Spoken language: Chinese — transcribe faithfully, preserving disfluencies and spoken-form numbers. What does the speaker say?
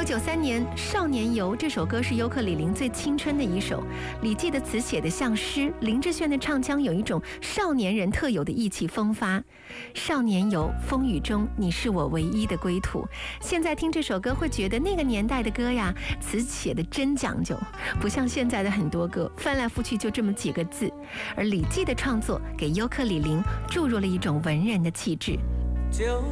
九九三年《少年游》这首歌是尤克里里最青春的一首，李记的词写得像诗，林志炫的唱腔有一种少年人特有的意气风发。少年游，风雨中你是我唯一的归途。现在听这首歌会觉得那个年代的歌呀，词写得真讲究，不像现在的很多歌翻来覆去就这么几个字。而李记的创作给尤克里里注入了一种文人的气质。 就